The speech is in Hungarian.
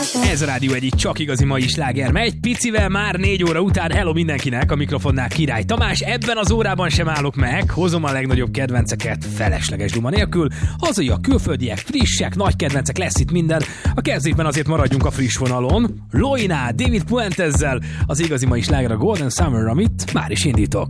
Ez a Rádió egyik csak igazi mai sláger, megy picivel már 4 óra után. Hello mindenkinek, a mikrofonnál Király Tamás. Ebben az órában sem állok meg, hozom a legnagyobb kedvenceket felesleges duma nélkül. Hazaiak, külföldiek, frissek, nagy kedvencek, lesz itt minden. A kezdésben azért maradjunk a friss vonalon. Loina, David Puentezzel, az igazi mai sláger a Golden Summer, amit már is indítok.